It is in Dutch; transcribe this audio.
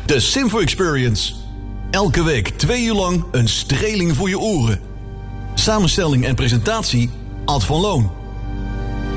De Simfo Experience. Elke week 2 uur lang een streling voor je oren. Samenstelling en presentatie Ad van Loon.